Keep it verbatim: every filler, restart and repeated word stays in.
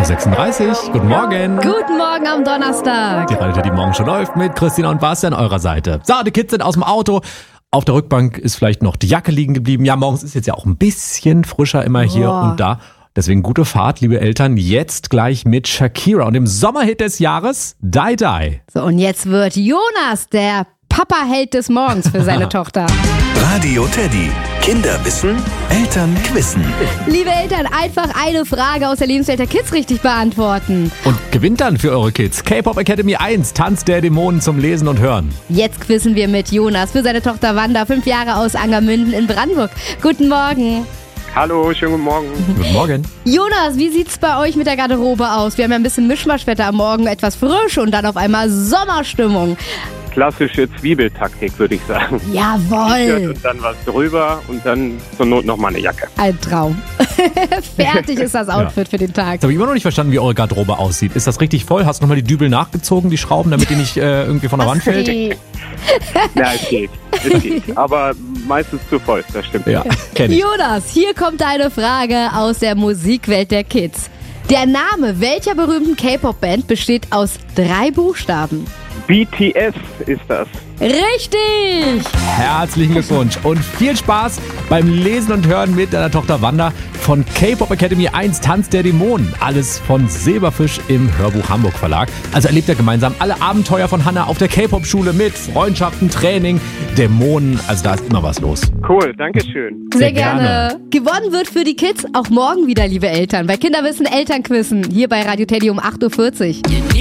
acht Uhr sechsunddreißig. Guten Morgen. Guten Morgen am Donnerstag. Die Radio, die morgen schon läuft mit Christina und Basti an eurer Seite. So, die Kids sind aus dem Auto. Auf der Rückbank ist vielleicht noch die Jacke liegen geblieben. Ja, morgens ist jetzt ja auch ein bisschen frischer immer hier Boah. und da. Deswegen gute Fahrt, liebe Eltern. Jetzt gleich mit Shakira und dem Sommerhit des Jahres, Die Die. So, und jetzt wird Jonas der Papa-Held des Morgens für seine Tochter. Radio Teddy. Kinder wissen, Eltern quissen. Liebe Eltern, einfach eine Frage aus der Lebenswelt der Kids richtig beantworten. Und gewinnt dann für eure Kids K-Pop Academy eins, Tanz der Dämonen zum Lesen und Hören. Jetzt quizzen wir mit Jonas für seine Tochter Wanda, fünf Jahre aus Angermünden in Brandenburg. Guten Morgen. Hallo, schönen guten Morgen. Guten Morgen. Jonas, wie sieht's bei euch mit der Garderobe aus? Wir haben ja ein bisschen Mischmaschwetter am Morgen, etwas frisch und dann auf einmal Sommerstimmung. Klassische Zwiebeltaktik, würde ich sagen. T-Shirt Jawohl. und dann was drüber und dann zur Not nochmal eine Jacke. Ein Traum. Fertig ist das Outfit für den Tag. Jetzt habe ich immer noch nicht verstanden, wie eure Garderobe aussieht. Ist das richtig voll? Hast du nochmal die Dübel nachgezogen, die Schrauben, damit die nicht äh, irgendwie von der Wand fällt? Ja, es geht. Es geht. Aber meistens zu voll, das stimmt. Ja, kenn ich. Jonas, hier kommt eine Frage aus der Musikwelt der Kids. Der Name welcher berühmten K-Pop-Band besteht aus drei Buchstaben? B T S ist das. Richtig! Herzlichen Glückwunsch und viel Spaß beim Lesen und Hören mit deiner Tochter Wanda von K-Pop Academy eins, Tanz der Dämonen. Alles von Silberfisch im Hörbuch Hamburg Verlag. Also erlebt ihr gemeinsam alle Abenteuer von Hannah auf der K-Pop-Schule mit Freundschaften, Training, Dämonen. Also da ist immer was los. Cool, danke schön. Sehr, Sehr gerne. Gewonnen wird für die Kids auch morgen wieder, liebe Eltern. Bei Kinderwissen Elternquissen hier bei Radio Teddy um acht Uhr vierzig.